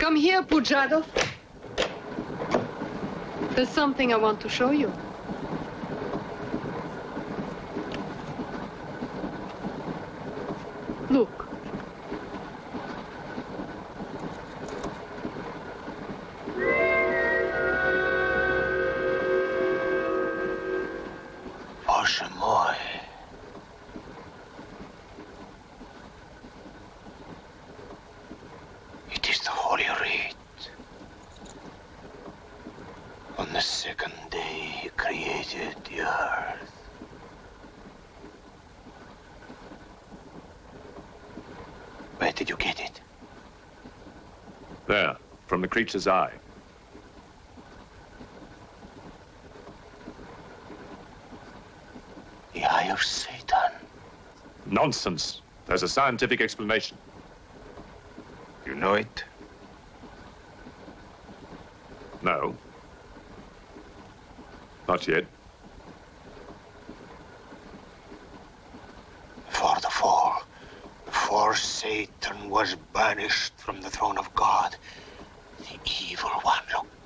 Come here, Pujado. There's something I want to show you. Look. Boże mój. It is the Holy Rite. On the second day he created the earth. Where did you get it? There, from the creature's eye. The Eye of Satan. Nonsense. There's a scientific explanation. You know it? No. Not yet. Before Satan was banished from the throne of God, the evil one looked